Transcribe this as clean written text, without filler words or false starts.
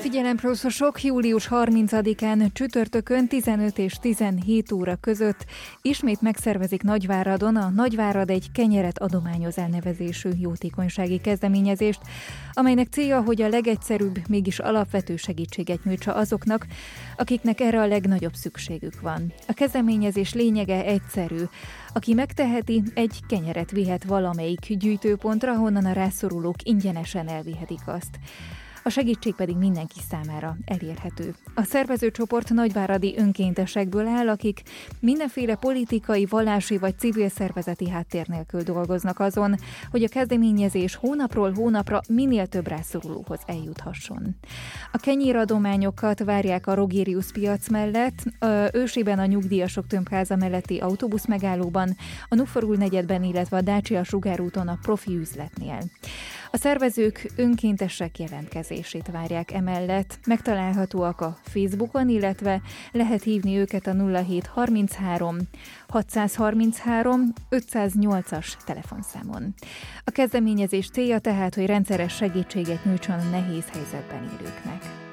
Figyelemproszosok július 30-án csütörtökön 15 és 17 óra között ismét megszervezik Nagyváradon a Nagyvárad egy kenyeret adományoz elnevezésű jótékonysági kezdeményezést, amelynek célja, hogy a legegyszerűbb, mégis alapvető segítséget nyújtsa azoknak, akiknek erre a legnagyobb szükségük van. A kezdeményezés lényege egyszerű. Aki megteheti, egy kenyeret vihet valamelyik gyűjtőpontra, honnan a rászorulók ingyenesen elvihetik azt. A segítség pedig mindenki számára elérhető. A szervezőcsoport nagyváradi önkéntesekből áll, akik mindenféle politikai, vallási vagy civil szervezeti háttér nélkül dolgoznak azon, hogy a kezdeményezés hónapról hónapra minél több rászorulóhoz eljuthasson. A kenyéradományokat várják a Rogérius piac mellett, Ősében a Nyugdíjasok Tömbháza melletti autóbuszmegállóban, a Nuforul negyedben, illetve a Dácsia Sugárúton a Profi üzletnél. A szervezők önkéntesek jelentkezését várják emellett. Megtalálhatóak a Facebookon, illetve lehet hívni őket a 0733 633 508-as telefonszámon. A kezdeményezés célja tehát, hogy rendszeres segítséget nyújtson a nehéz helyzetben élőknek.